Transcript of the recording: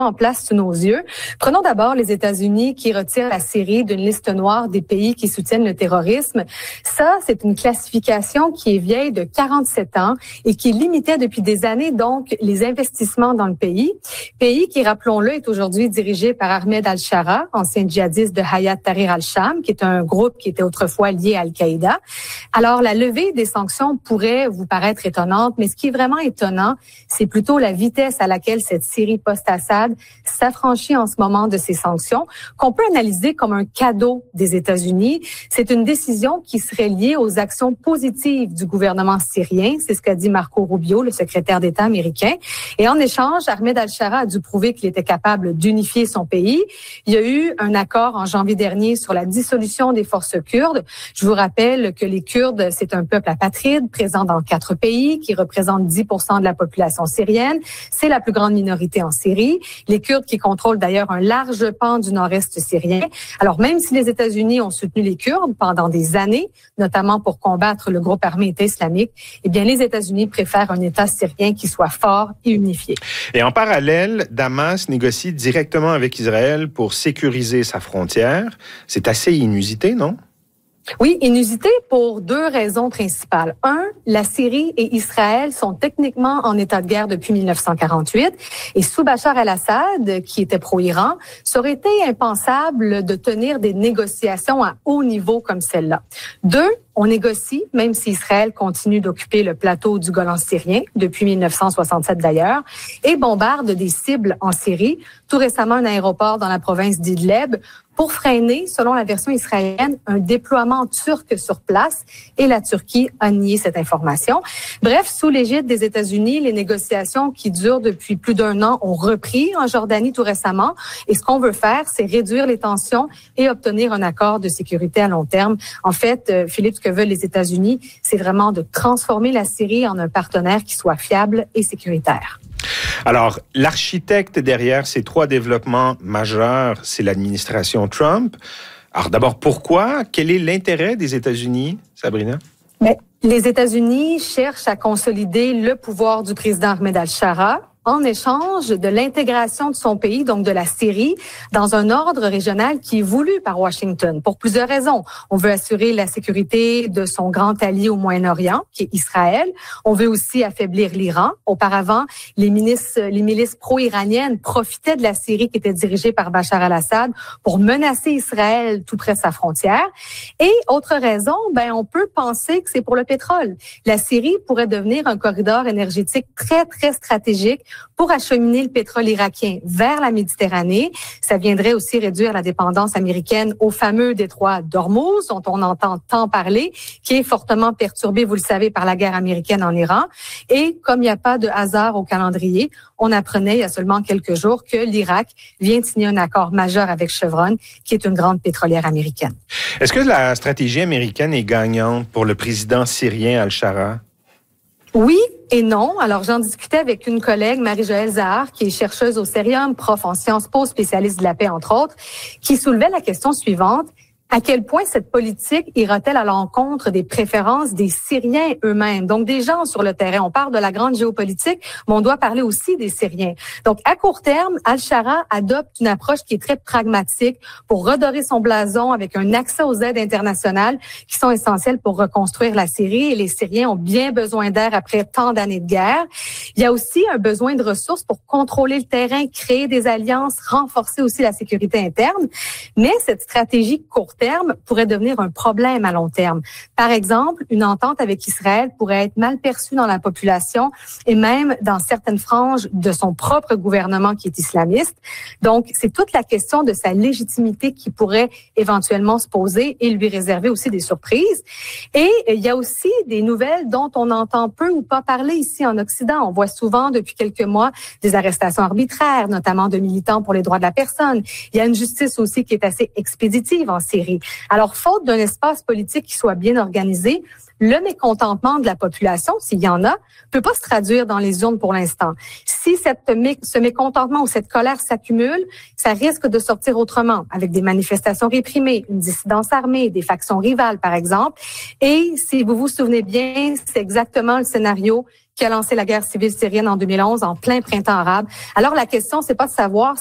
en place sous nos yeux. Prenons d'abord les États-Unis qui retirent la Syrie d'une liste noire des pays qui soutiennent le terrorisme. Ça, c'est une classification qui est vieille de 47 ans et qui limitait depuis des années donc les investissements dans le pays. Pays qui, rappelons-le, est aujourd'hui dirigé par Ahmed al-Shara, ancien djihadiste de Hayat Tahrir al-Sham, qui est un groupe qui était autrefois lié à Al-Qaïda. Alors, la levée des sanctions pourrait vous paraître étonnante, mais ce qui est vraiment étonnant, c'est plutôt la vitesse à laquelle cette Syrie post-Assad s'affranchit en ce moment de ces sanctions, qu'on peut analyser comme un cadeau des États-Unis. C'est une décision qui serait liée aux actions positives du gouvernement syrien. C'est ce qu'a dit Marco Rubio, le secrétaire d'État américain. Et en échange, Ahmed al-Shara a dû prouver qu'il était capable d'unifier son pays. Il y a eu un accord en janvier dernier sur la dissolution des forces kurdes. Je vous rappelle que les Kurdes, c'est un peuple apatride présent dans 4 pays qui représente 10% de la population syrienne. C'est la plus grande minorité en Syrie. Les Kurdes qui contrôlent d'ailleurs un large pan du nord-est syrien. Alors même si les États-Unis ont soutenu les Kurdes pendant des années, notamment pour combattre le groupe armé État islamique, eh bien les États-Unis préfèrent un État syrien qui soit fort et unifié. Et en parallèle, Damas négocie directement avec Israël pour sécuriser sa frontière. C'est assez inusité, non? Oui, inusité pour 2 raisons principales. Un, la Syrie et Israël sont techniquement en état de guerre depuis 1948 et sous Bachar el-Assad, qui était pro-Iran, ça aurait été impensable de tenir des négociations à haut niveau comme celle-là. 2, on négocie, même si Israël continue d'occuper le plateau du Golan syrien, depuis 1967 d'ailleurs, et bombarde des cibles en Syrie, tout récemment un aéroport dans la province d'Idleb, pour freiner, selon la version israélienne, un déploiement turc sur place, et la Turquie a nié cette information. Bref, sous l'égide des États-Unis, les négociations qui durent depuis plus d'1 an ont repris en Jordanie tout récemment, et ce qu'on veut faire, c'est réduire les tensions et obtenir un accord de sécurité à long terme. En fait, Philippe, ce que veulent les États-Unis, c'est vraiment de transformer la Syrie en un partenaire qui soit fiable et sécuritaire. Alors, l'architecte derrière ces 3 développements majeurs, c'est l'administration Trump. Alors d'abord, pourquoi? Quel est l'intérêt des États-Unis, Sabrina? Mais les États-Unis cherchent à consolider le pouvoir du président Ahmed al-Shara en échange de l'intégration de son pays, donc de la Syrie, dans un ordre régional qui est voulu par Washington pour plusieurs raisons. On veut assurer la sécurité de son grand allié au Moyen-Orient, qui est Israël. On veut aussi affaiblir l'Iran. Auparavant, les milices pro-iraniennes profitaient de la Syrie qui était dirigée par Bachar al-Assad pour menacer Israël tout près de sa frontière. Et autre raison, on peut penser que c'est pour le pétrole. La Syrie pourrait devenir un corridor énergétique très, très stratégique pour acheminer le pétrole irakien vers la Méditerranée. Ça viendrait aussi réduire la dépendance américaine au fameux détroit d'Ormuz, dont on entend tant parler, qui est fortement perturbé, vous le savez, par la guerre américaine en Iran. Et comme il n'y a pas de hasard au calendrier, on apprenait il y a seulement quelques jours que l'Irak vient de signer un accord majeur avec Chevron, qui est une grande pétrolière américaine. Est-ce que la stratégie américaine est gagnante pour le président syrien al-Shara? Oui et non. Alors, j'en discutais avec une collègue, Marie-Joëlle Zahar, qui est chercheuse au Cerium, prof en Sciences Po, spécialiste de la paix, entre autres, qui soulevait la question suivante. À quel point cette politique ira-t-elle à l'encontre des préférences des Syriens eux-mêmes, donc des gens sur le terrain? On parle de la grande géopolitique, mais on doit parler aussi des Syriens. Donc, à court terme, al-Shara adopte une approche qui est très pragmatique pour redorer son blason avec un accès aux aides internationales qui sont essentielles pour reconstruire la Syrie. Et les Syriens ont bien besoin d'air après tant d'années de guerre. Il y a aussi un besoin de ressources pour contrôler le terrain, créer des alliances, renforcer aussi la sécurité interne. Mais cette stratégie court terme pourrait devenir un problème à long terme. Par exemple, une entente avec Israël pourrait être mal perçue dans la population et même dans certaines franges de son propre gouvernement qui est islamiste. Donc, c'est toute la question de sa légitimité qui pourrait éventuellement se poser et lui réserver aussi des surprises. Et il y a aussi des nouvelles dont on entend peu ou pas parler ici en Occident. On voit souvent depuis quelques mois des arrestations arbitraires, notamment de militants pour les droits de la personne. Il y a une justice aussi qui est assez expéditive en Syrie. Alors, faute d'un espace politique qui soit bien organisé, le mécontentement de la population, s'il y en a, peut pas se traduire dans les urnes pour l'instant. Si ce mécontentement ou cette colère s'accumule, ça risque de sortir autrement, avec des manifestations réprimées, une dissidence armée, des factions rivales, par exemple. Et si vous vous souvenez bien, c'est exactement le scénario qui a lancé la guerre civile syrienne en 2011, en plein printemps arabe. Alors, la question, c'est pas de savoir